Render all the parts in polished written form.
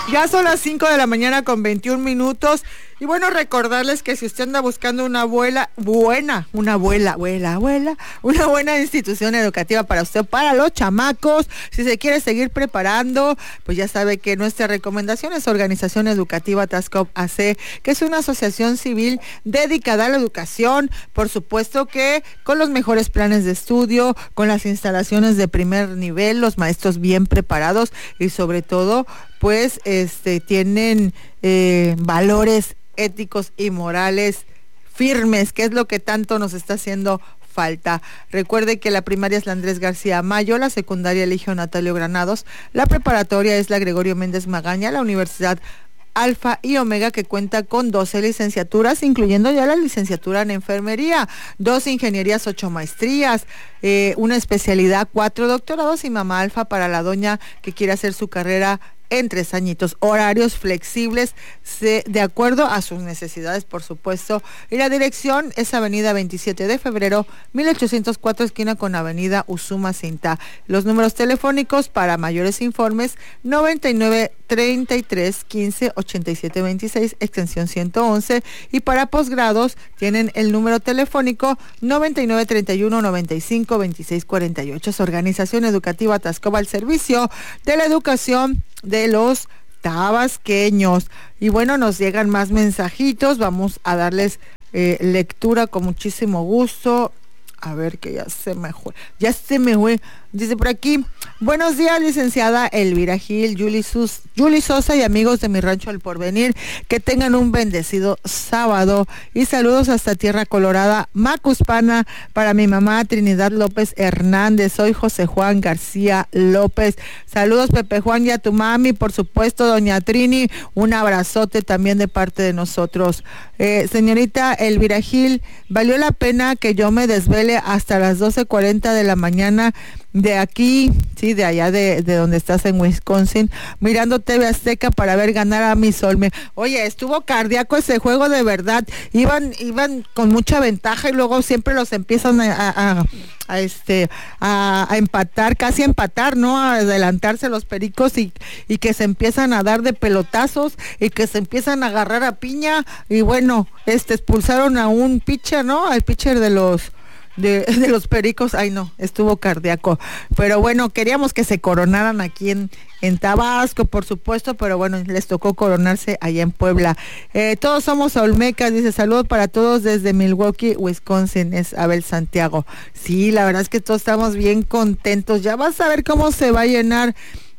Ya son las 5 de la mañana con 21 minutos. Y bueno, recordarles que si usted anda buscando una buena institución educativa para usted, para los chamacos, si se quiere seguir preparando, pues ya sabe que nuestra recomendación es Organización Educativa Tascop AC, que es una asociación civil dedicada a la educación, por supuesto que con los mejores planes de estudio, con las instalaciones de primer nivel, los maestros bien preparados y sobre todo, pues tienen valores éticos y morales firmes, que es lo que tanto nos está haciendo falta. Recuerde que la primaria es la Andrés García Mayo, la secundaria Eligio Natalio Granados, la preparatoria es la Gregorio Méndez Magaña, la universidad Alfa y Omega, que cuenta con 12 licenciaturas, incluyendo ya la licenciatura en enfermería, 2 ingenierías, 8 maestrías, una especialidad, 4 doctorados y Mamá Alfa para la doña que quiere hacer su carrera en 3 añitos, horarios flexibles de acuerdo a sus necesidades, por supuesto. Y la dirección es Avenida 27 de Febrero, 1804, esquina con Avenida Usumacinta. Los números telefónicos para mayores informes, 99 33 15 87 26, extensión 111, y para posgrados tienen el número telefónico 99 31 95 26 48. Es Organización Educativa Tascoba, al servicio de la educación de los tabasqueños. Y bueno, nos llegan más mensajitos, vamos a darles lectura con muchísimo gusto. A ver, que ya se me fue. Dice por aquí: buenos días, licenciada Elvira Gil, Yuli Sosa y amigos de mi rancho El Porvenir, que tengan un bendecido sábado y saludos hasta Tierra Colorada, Macuspana, para mi mamá Trinidad López Hernández. Soy José Juan García López. Saludos, Pepe Juan, y a tu mami, por supuesto, doña Trini, un abrazote también de parte de nosotros. Señorita Elvira Gil, valió la pena que yo me desvele hasta las 12:40 de la mañana de aquí, sí, de allá de donde estás en Wisconsin, mirando TV Azteca para ver ganar a mi Solme. Oye, estuvo cardíaco ese juego, de verdad. Iban con mucha ventaja y luego siempre los empiezan a empatar, casi a empatar, ¿no? A adelantarse los pericos y que se empiezan a dar de pelotazos y que se empiezan a agarrar a piña. Y bueno, expulsaron a un pitcher, ¿no? Al pitcher de los pericos. Ay, no, estuvo cardíaco. Pero bueno, queríamos que se coronaran aquí en Tabasco, por supuesto, pero bueno, les tocó coronarse allá en Puebla. Todos somos olmecas, dice, saludos para todos desde Milwaukee, Wisconsin, es Abel Santiago. Sí, la verdad es que todos estamos bien contentos. Ya vas a ver cómo se va a llenar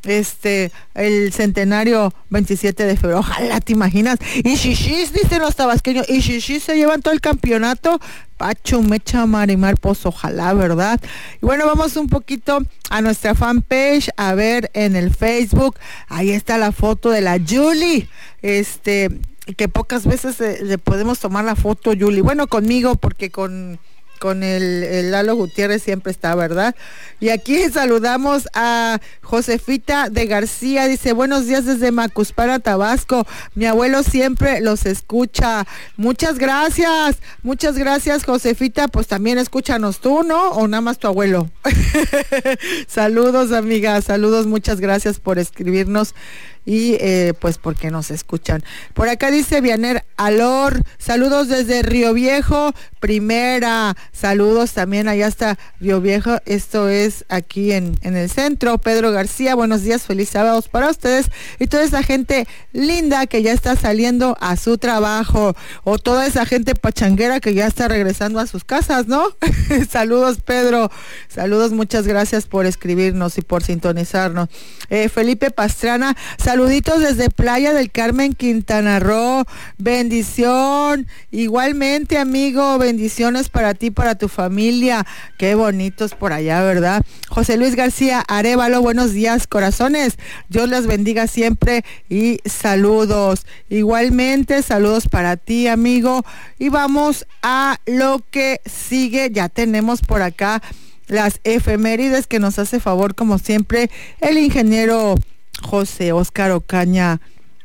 el centenario 27 de febrero. Ojalá, ¿te imaginas? Y shishis, dicen los tabasqueños, y shishis se llevan todo el campeonato. Pacho, Mecha, Marimar, pues ojalá, ¿verdad? Y bueno, vamos un poquito a nuestra fanpage, a ver en el Facebook. Ahí está la foto de la Julie, que pocas veces le podemos tomar la foto, Julie. Bueno, conmigo, porque con el Lalo Gutiérrez siempre está, ¿verdad? Y aquí saludamos a Josefita de García, dice, buenos días desde Macuspana, Tabasco, mi abuelo siempre los escucha. Muchas gracias, Josefita. Pues también escúchanos tú, ¿no? O nada más tu abuelo. Saludos, amiga, saludos, muchas gracias por escribirnos y pues porque nos escuchan. Por acá dice Vianer Alor, saludos desde Río Viejo, Primera, saludos también allá hasta Río Viejo, esto es aquí en el centro. Pedro García, buenos días, feliz sábado para ustedes y toda esa gente linda que ya está saliendo a su trabajo, o toda esa gente pachanguera que ya está regresando a sus casas, ¿no? Saludos, Pedro, saludos, muchas gracias por escribirnos y por sintonizarnos. Felipe Pastrana, saluditos desde Playa del Carmen, Quintana Roo, bendición, igualmente, amigo, bendiciones para ti, para tu familia, qué bonitos por allá, ¿verdad? José Luis García Arévalo, buenos días, corazones, Dios las bendiga siempre y saludos, igualmente, saludos para ti, amigo, y vamos a lo que sigue. Ya tenemos por acá las efemérides que nos hace favor, como siempre, el ingeniero José Óscar Ocaña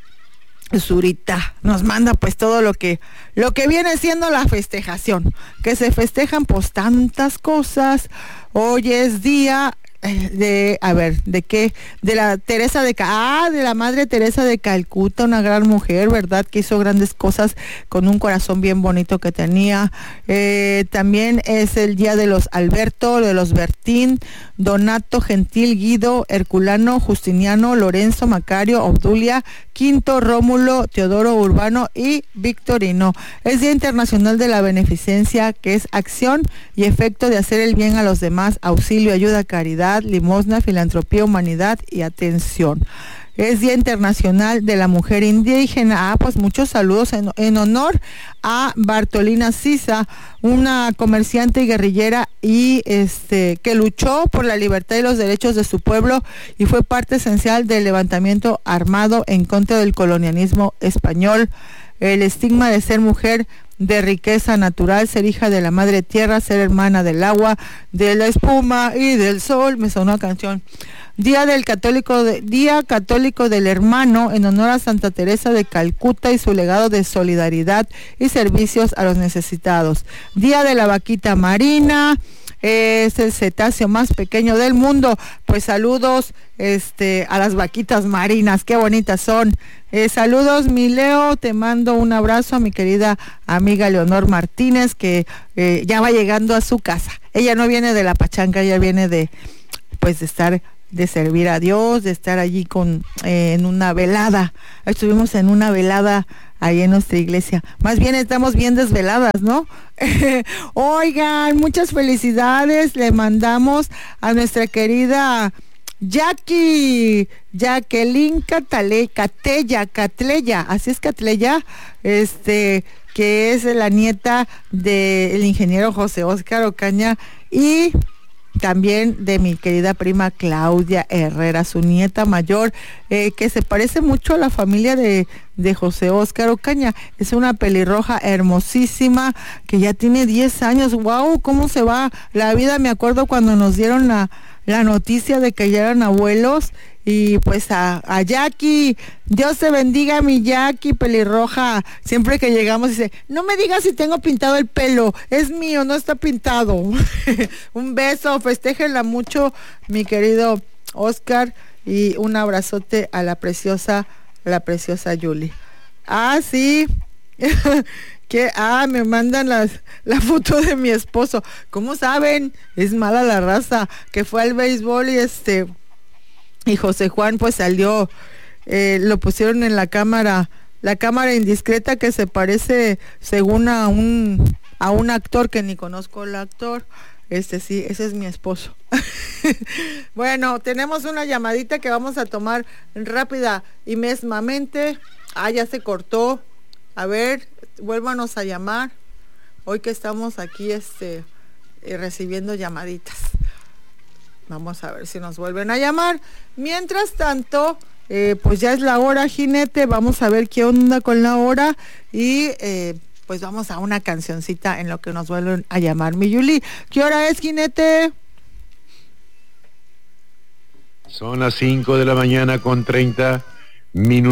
Zurita. Nos manda pues todo lo que viene siendo la festejación, que se festejan pues tantas cosas. Hoy es día a ver, ¿de qué? De la de la Madre Teresa de Calcuta, una gran mujer, ¿verdad? Que hizo grandes cosas con un corazón bien bonito que tenía. También es el día de los Alberto, de los Bertín, Donato, Gentil, Guido, Herculano, Justiniano, Lorenzo, Macario, Obdulia, Quinto, Rómulo, Teodoro, Urbano y Victorino. Es Día Internacional de la Beneficencia, que es acción y efecto de hacer el bien a los demás, auxilio, ayuda, caridad, limosna, filantropía, humanidad y atención. Es Día Internacional de la Mujer Indígena. Pues muchos saludos en honor a Bartolina Sisa, una comerciante y guerrillera y que luchó por la libertad y los derechos de su pueblo y fue parte esencial del levantamiento armado en contra del colonialismo español. El estigma de ser mujer de riqueza natural, ser hija de la madre tierra, ser hermana del agua, de la espuma y del sol. Me sonó una canción. Día Católico del Hermano, en honor a Santa Teresa de Calcuta y su legado de solidaridad y servicios a los necesitados. Día de la Vaquita Marina, es el cetáceo más pequeño del mundo. Pues saludos a las vaquitas marinas, qué bonitas son. Saludos, mi Leo, te mando un abrazo a mi querida amiga Leonor Martínez, que ya va llegando a su casa. Ella no viene de la pachanga, ella viene de servir a Dios, de estar allí en una velada. Estuvimos en una velada ahí en nuestra iglesia. Más bien estamos bien desveladas, ¿no? Oigan, muchas felicidades le mandamos a nuestra querida Jacqueline Catleya, así es Catleya, que es la nieta del ingeniero José Óscar Ocaña, y también de mi querida prima Claudia Herrera, su nieta mayor, que se parece mucho a la familia de José Óscar Ocaña. Es una pelirroja hermosísima que ya tiene 10 años. ¡Wow! ¿Cómo se va la vida? Me acuerdo cuando nos dieron la noticia de que ya eran abuelos. Y pues a Jackie, Dios te bendiga, mi Jackie pelirroja. Siempre que llegamos dice, no me digas si tengo pintado el pelo, es mío, no está pintado. Un beso, festéjenla mucho, mi querido Oscar, y un abrazote a la preciosa Julie. Sí. Me mandan la foto de mi esposo. ¿Cómo saben? Es mala la raza, que fue al béisbol y José Juan pues salió, lo pusieron en la cámara indiscreta, que se parece según a un actor que ni conozco el actor. Sí, ese es mi esposo. Bueno, tenemos una llamadita que vamos a tomar rápida y mesmamente. Ya se cortó. A ver, vuélvanos a llamar. Hoy que estamos aquí recibiendo llamaditas. Vamos a ver si nos vuelven a llamar. Mientras tanto, pues ya es la hora, jinete. Vamos a ver qué onda con la hora. Y pues vamos a una cancioncita en lo que nos vuelven a llamar. Mi Yuli, ¿qué hora es, jinete? Son las 5 de la mañana con 30 minutos.